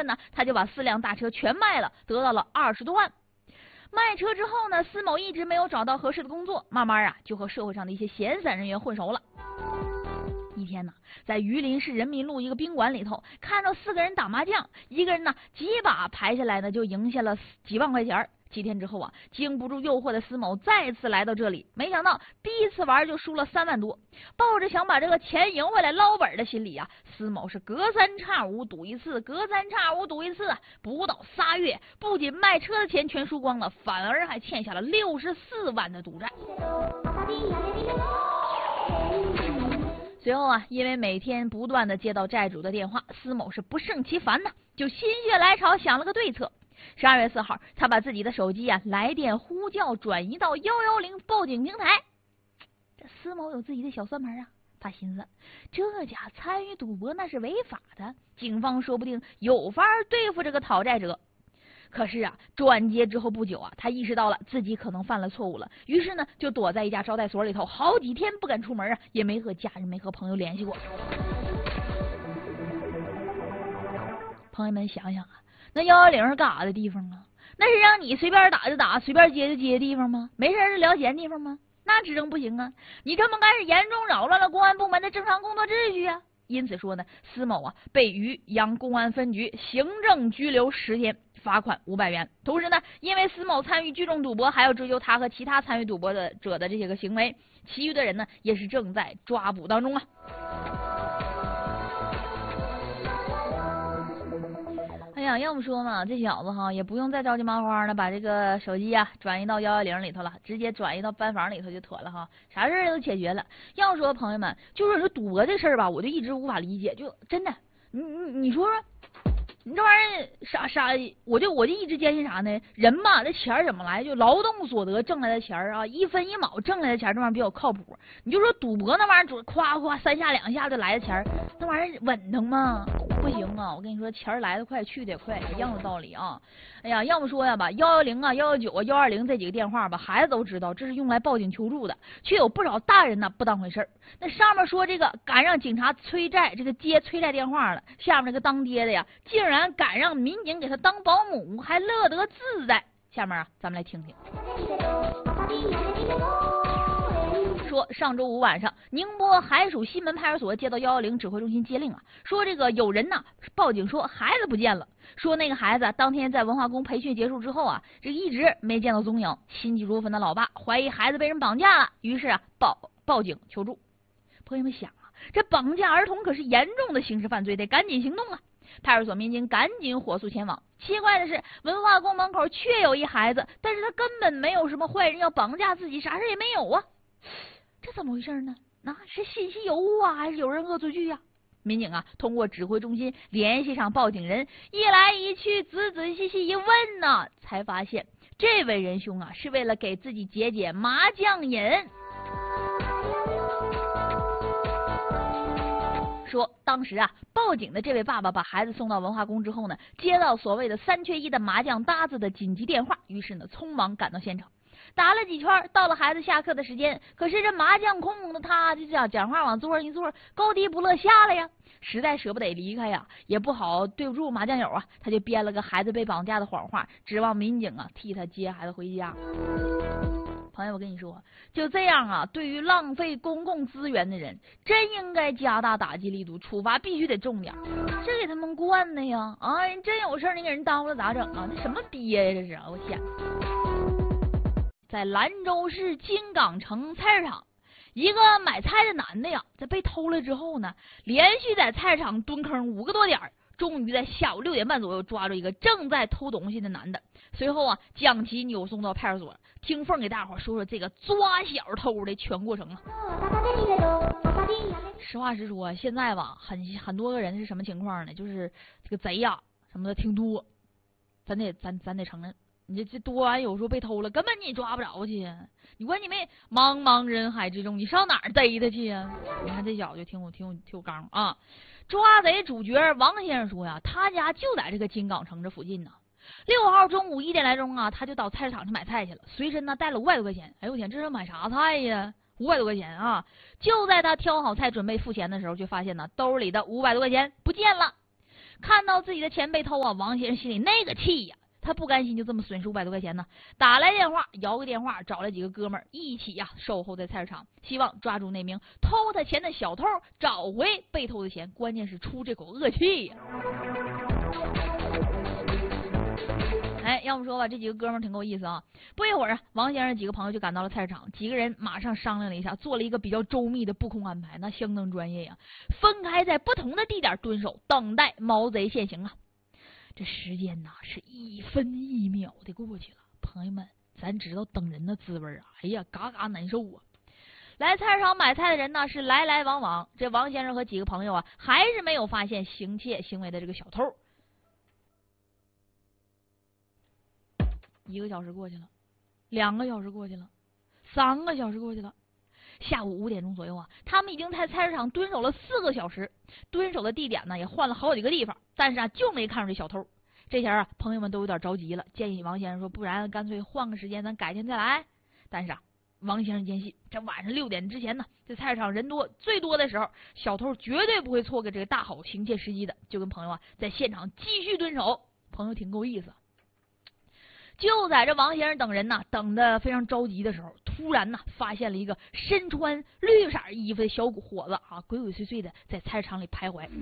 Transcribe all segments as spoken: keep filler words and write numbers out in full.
份呢，他就把四辆大车全卖了，得到了二十多万。卖车之后呢，司某一直没有找到合适的工作，慢慢啊就和社会上的一些闲散人员混熟了。一天呢，在榆林市人民路一个宾馆里头，看到四个人打麻将，一个人呢几把牌下来呢就赢下了几万块钱。几天之后啊，经不住诱惑的司某再次来到这里，没想到第一次玩就输了三万多，抱着想把这个钱赢回来捞本的心理啊，司某是隔三差五赌一次，隔三差五赌一次啊，不到仨月，不仅卖车的钱全输光了，反而还欠下了六十四万的赌债。随后啊，因为每天不断的接到债主的电话，司某是不胜其烦呢，就心血来潮想了个对策。十二月四号，他把自己的手机啊来电呼叫转移到一一零报警平台。这司某有自己的小算盘啊，他寻思这家参与赌博那是违法的，警方说不定有法对付这个讨债者。可是啊，转接之后不久啊，他意识到了自己可能犯了错误了，于是呢就躲在一家招待所里头，好几天不敢出门啊，也没和家人没和朋友联系过。朋友们想想啊，那一一零是干啥的地方啊？那是让你随便打就打，随便接就接的地方吗？没事是聊闲地方吗？那指证不行啊！你这么干是严重扰乱了公安部门的正常工作秩序啊！因此说呢，司某啊被于阳公安分局行政拘留十天，罚款五百元。同时呢，因为司某参与聚众赌博，还要追究他和其他参与赌博的者的这些个行为，其余的人呢也是正在抓捕当中啊。哎呀，要不说嘛，这小子哈也不用再着急忙慌的把这个手机啊转移到一一零里头了，直接转移到班房里头就妥了哈，啥事儿都解决了。要说朋友们，就是说赌博这事儿吧，我就一直无法理解，就真的，你你你说说，你这玩意儿啥啥，我就我就一直坚信啥呢？人嘛，这钱儿怎么来？就劳动所得挣来的钱儿啊，一分一毛挣来的钱儿，这玩意儿比较靠谱。你就说赌博那玩意儿，主夸夸三下两下就来的钱儿，那玩意儿稳当吗？不行啊！我跟你说，钱儿来得快，去得也快，一样的道理啊。哎呀，要么说呀吧，幺幺零啊、幺幺九啊、幺二零这几个电话吧，孩子都知道这是用来报警求助的，却有不少大人呢不当回事儿。那上面说这个敢让警察催债，这个接催债电话了，下面这个当爹的呀，竟然敢让民警给他当保姆，还乐得自在。下面啊，咱们来听听。说上周五晚上，宁波海曙西门派出所接到幺一零指挥中心接令啊，说这个有人呢报警说孩子不见了，说那个孩子当天在文化宫培训结束之后啊，这一直没见到踪影，心急如焚的老爸怀疑孩子被人绑架了，于是啊报报警求助。朋友们想啊，这绑架儿童可是严重的刑事犯罪，得赶紧行动啊！派出所民警赶紧火速前往。奇怪的是，文化宫门口确有一孩子，但是他根本没有什么坏人要绑架自己，啥事也没有啊！这怎么回事呢？那是信息有误啊，还是有人恶作剧啊？民警啊，通过指挥中心联系上报警人，一来一去，仔仔细细一问呢，才发现这位仁兄啊，是为了给自己解解麻将瘾。说当时啊，报警的这位爸爸把孩子送到文化宫之后呢，接到所谓的三缺一的麻将搭子的紧急电话，于是呢，匆忙赶到现场。打了几圈，到了孩子下课的时间，可是这麻将控的他就讲讲话往桌上一坐，高低不乐下了呀，实在舍不得离开呀，也不好对不住麻将友啊，他就编了个孩子被绑架的谎话，指望民警啊替他接孩子回家。朋友，我跟你说，就这样啊，对于浪费公共资源的人，真应该加大打击力度，处罚必须得重点，这给他们惯的呀！啊，人真有事你给人耽误了咋整啊？这什么憋呀？这是，我天！在兰州市金港城菜市场，一个买菜的男的呀，在被偷了之后呢，连续在菜市场蹲坑五个多点，终于在下午六点半左右抓住一个正在偷东西的男的。随后啊，将其扭送到派出所，听凤给大伙说说这个抓小偷的全过程啊。实话实说，现在吧，很很多个人是什么情况呢？就是这个贼呀什么的挺多，咱得咱咱得承认。你这这多完有时候被偷了，根本你抓不着去。你关你妹，茫茫人海之中，你上哪儿逮他去呀？你看这小子就挺有挺有挺有刚啊！抓贼主角王先生说呀，他家就在这个金港城这附近呢。六号中午一点来钟啊，他就到菜市场去买菜去了，随身呢带了五百多块钱。哎呦我天，这是买啥菜呀？五百多块钱啊！就在他挑好菜准备付钱的时候，就发现呢兜里的五百多块钱不见了。 看到自己的钱被偷啊，王先生心里那个气呀、啊！他不甘心就这么损失五百多块钱呢，打来电话，摇个电话，找来几个哥们儿一起呀、啊、守候在菜市场，希望抓住那名偷他钱的小偷，找回被偷的钱。关键是出这口恶气呀、啊！哎，要么说吧，这几个哥们儿挺够意思啊。不一会儿啊，王先生几个朋友就赶到了菜市场，几个人马上商量了一下，做了一个比较周密的布控安排，那相当专业呀、啊。分开在不同的地点蹲守，等待毛贼现形啊。这时间呐是一分一秒的过去了，朋友们，咱知道等人的滋味啊，哎呀，嘎嘎难受啊！来菜市场买菜的人呢是来来往往，这王先生和几个朋友啊，还是没有发现行窃行为的这个小偷。一个小时过去了，两个小时过去了，三个小时过去了。下午五点钟左右啊，他们已经在菜市场蹲守了四个小时，蹲守的地点呢也换了好几个地方，但是啊就没看着这小偷。这前啊，朋友们都有点着急了，建议王先生说，不然干脆换个时间，咱改天再来。但是啊，王先生坚信，这晚上六点之前呢，这菜市场人多最多的时候，小偷绝对不会错过这个大好行窃时机的，就跟朋友啊在现场继续蹲守。朋友挺够意思。就在这王先生等人呐，等得非常着急的时候，突然呐，发现了一个身穿绿色衣服的小伙子啊，鬼鬼祟祟的在菜市场里徘徊。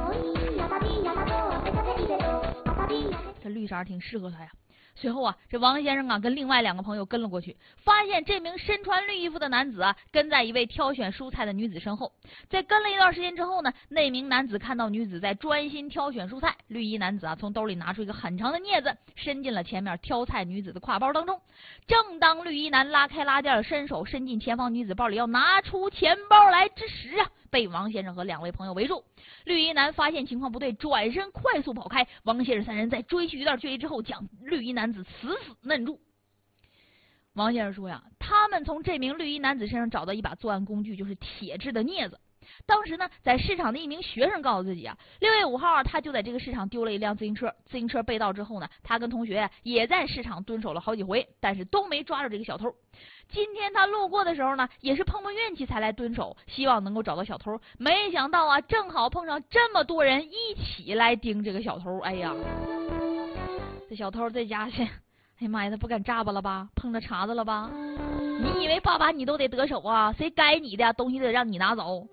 这绿色挺适合他呀。随后啊，这王先生啊跟另外两个朋友跟了过去，发现这名身穿绿衣服的男子啊跟在一位挑选蔬菜的女子身后。在跟了一段时间之后呢，那名男子看到女子在专心挑选蔬菜，绿衣男子啊从兜里拿出一个很长的镊子，伸进了前面挑菜女子的挎包当中。正当绿衣男拉开拉链，伸手伸进前方女子包里要拿出钱包来之时啊，被王先生和两位朋友围住。绿衣男发现情况不对，转身快速跑开。王先生三人在追去一段距离之后，将绿衣男子死死摁住。王先生说呀，他们从这名绿衣男子身上找到一把作案工具，就是铁制的镊子。当时呢，在市场的一名学生告诉自己啊，六月五号啊，他就在这个市场丢了一辆自行车。自行车被盗之后呢，他跟同学、啊、也在市场蹲守了好几回，但是都没抓住这个小偷。今天他路过的时候呢，也是碰碰运气才来蹲守，希望能够找到小偷。没想到啊，正好碰上这么多人一起来盯这个小偷。哎呀，这小偷这家伙，哎呀妈呀，他不敢炸巴了吧？碰着茬子了吧？你以为爸爸你都得得手啊？谁该你的东西得让你拿走。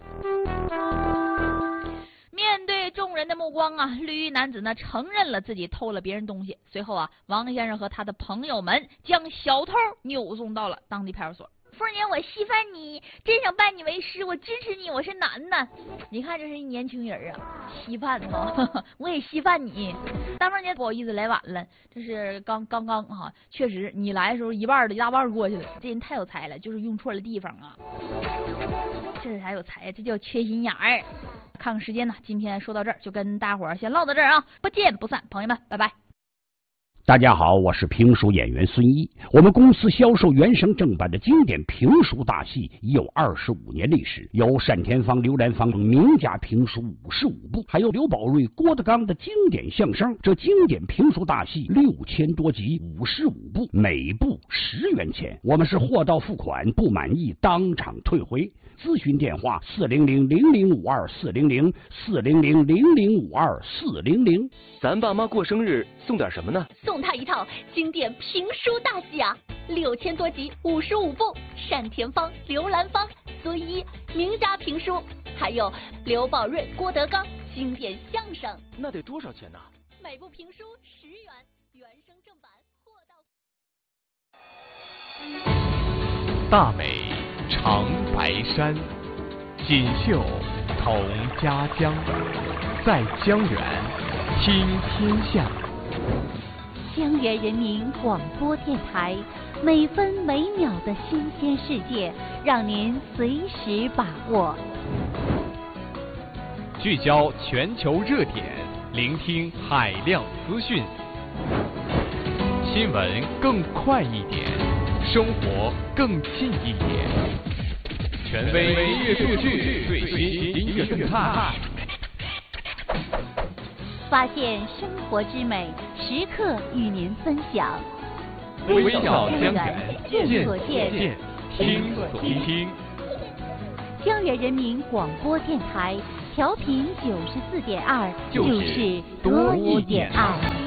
面对众人的目光啊，绿衣男子呢承认了自己偷了别人东西。随后啊，王先生和他的朋友们将小偷扭送到了当地派出所。夫人，我稀罕你，真想拜你为师，我支持你，我是男的。你看这是一年轻人啊，稀饭哈，我也稀饭你。大凤姐不好意思来晚了，这是刚刚刚哈，确实你来的时候一半的一大半过去了，这人太有才了，就是用错了地方啊。这才有才，这叫缺心眼儿。看看时间呢，今天说到这儿，就跟大伙儿先唠到这儿啊，不见不散，朋友们，拜拜。 大家好，我是评书演员孙一。我们公司销售原声正版的经典评书大戏已有二十五年历史，有单田芳、刘兰芳名家评书五十五部，还有刘宝瑞、郭德纲的经典相声。这经典评书大戏六千多集，五十五部，每部十元钱。我们是货到付款，不满意当场退回。咨询电话：四零零零零五二四零零四零零零零五二四零零。 咱爸妈过生日送点什么呢？ 送他一套经典评书大戏啊，六千多集，五十五部，单田芳、刘兰芳、孙一名家评书，还有刘宝瑞、郭德纲经典相声。 那得多少钱呢？ 每部评书十元，原声正版货到。 大美长白山，锦绣同家乡，在江源听天下。 江源人民广播电台，每分每秒的新鲜世界，让您随时把握。 聚焦全球热点，聆听海量资讯，新闻更快一点，生活更近一点。权威音乐数据，最新音乐动态， 发现生活之美，时刻与您分享。 微笑江源， 见所见， 听所听。 江源人民广播电台调频九十四点二， 就是是多一一点点爱。